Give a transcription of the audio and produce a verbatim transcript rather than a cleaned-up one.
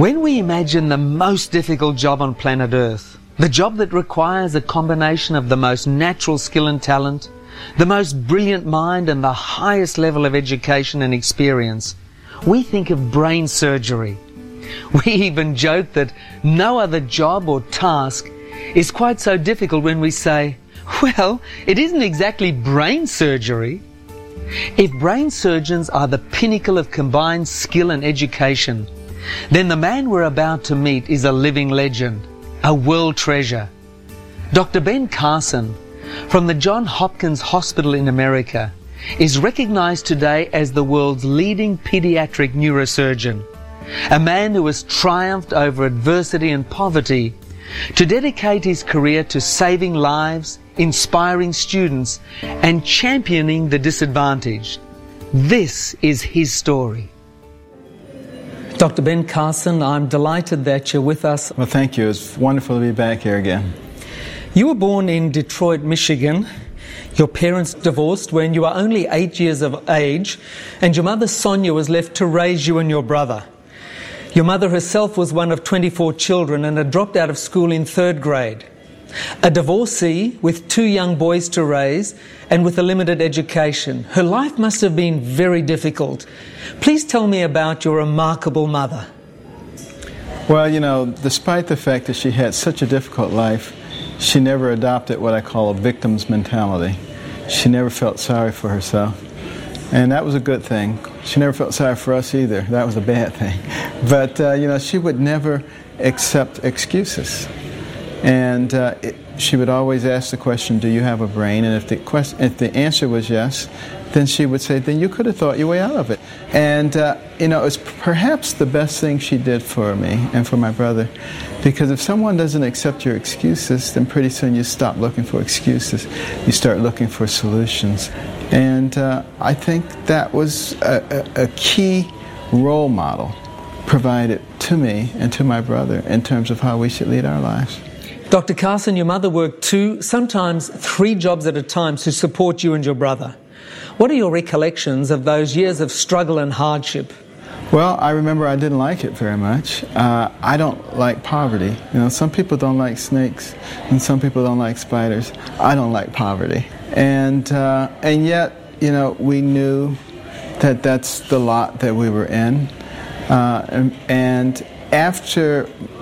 When we imagine the most difficult job on planet Earth, the job that requires a combination of the most natural skill and talent, the most brilliant mind and the highest level of education and experience, we think of brain surgery. We even joke that no other job or task is quite so difficult when we say, well, it isn't exactly brain surgery. If brain surgeons are the pinnacle of combined skill and education, then the man we're about to meet is a living legend, a world treasure. Doctor Ben Carson, from the Johns Hopkins Hospital in America, is recognized today as the world's leading pediatric neurosurgeon, a man who has triumphed over adversity and poverty to dedicate his career to saving lives, inspiring students, and championing the disadvantaged. This is his story. Doctor Ben Carson, I'm delighted that you're with us. Well, thank you. It's wonderful to be back here again. You were born in Detroit, Michigan. Your parents divorced when you were only eight years of age, and your mother Sonia was left to raise you and your brother. Your mother herself was one of twenty-four children and had dropped out of school in third grade. A divorcee with two young boys to raise and with a limited education. Her life must have been very difficult. Please tell me about your remarkable mother. Well, you know, despite the fact that she had such a difficult life, she never adopted what I call a victim's mentality. She never felt sorry for herself. And that was a good thing. She never felt sorry for us either. That was a bad thing. But, uh, you know, she would never accept excuses. And uh, it, she would always ask the question, do you have a brain? And if the, question, if the answer was yes, then she would say, then you could have thought your way out of it. And, uh, you know, it's perhaps the best thing she did for me and for my brother. Because if someone doesn't accept your excuses, then pretty soon you stop looking for excuses. You start looking for solutions. And uh, I think that was a, a, a key role model provided to me and to my brother in terms of how we should lead our lives. Doctor Carson, your mother worked two, sometimes three jobs at a time to support you and your brother. What are your recollections of those years of struggle and hardship? Well, I remember I didn't like it very much. Uh, I don't like poverty. You know, some people don't like snakes, and some people don't like spiders. I don't like poverty. And uh, and yet, you know, we knew that that's the lot that we were in. Uh, and, and after